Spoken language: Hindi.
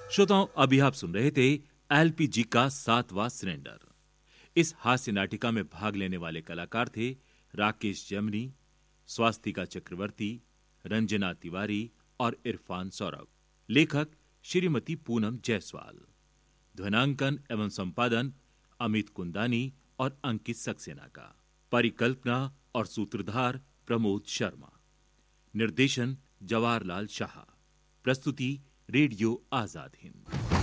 श्रोताओं, अभी आप सुन रहे थे एलपीजी का 7वां सिलेंडर। इस हास्य नाटिका में भाग लेने वाले कलाकार थे राकेश जमनी, स्वास्तिका चक्रवर्ती, रंजना तिवारी और इरफान सौरभ। लेखक श्रीमती पूनम जायसवाल। ध्वनांकन एवं संपादन अमित कुंदानी और अंकित सक्सेना का। परिकल्पना और सूत्रधार प्रमोद शर्मा। निर्देशन जवाहरलाल शाह। प्रस्तुति रेडियो आजाद हिंद।